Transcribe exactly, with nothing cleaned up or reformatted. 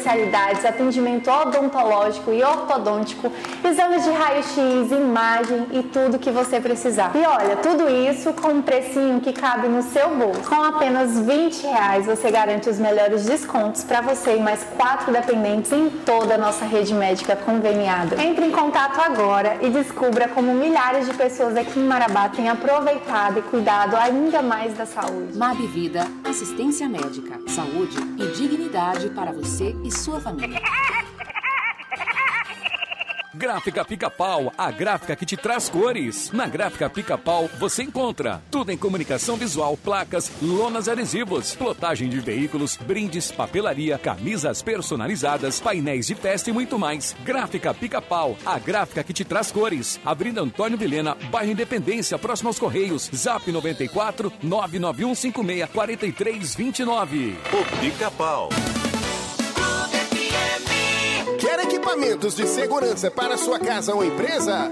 especialidades, atendimento odontológico e ortodôntico, exames de raio-x, imagem e tudo que você precisar. E olha, tudo isso com um precinho que cabe no seu bolso. Com apenas vinte reais você garante os melhores descontos para você e mais quatro dependentes em toda a nossa rede médica conveniada. Entre em contato agora e descubra como milhares de pessoas aqui em Marabá têm aproveitado e cuidado ainda mais da saúde. Mab Vida, assistência médica, saúde e dignidade para você e sua família. Gráfica Pica-Pau, a gráfica que te traz cores. Na Gráfica Pica-Pau você encontra tudo em comunicação visual, placas, lonas adesivos, plotagem de veículos, brindes, papelaria, camisas personalizadas, painéis de festa e muito mais. Gráfica Pica-Pau, a gráfica que te traz cores. Avenida Antônio Vilhena, bairro Independência, próximo aos Correios. Zap noventa e quatro, nove nove um cinco seis, quatro três dois nove. O Pica-Pau. Quer equipamentos de segurança para sua casa ou empresa?